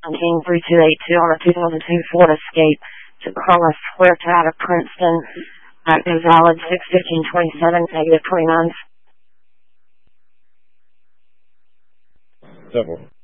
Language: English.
173282 on a 2002 Ford Escape. Tacoma Square out of Princeton. Active valid 6/15/27, negative 29. Several.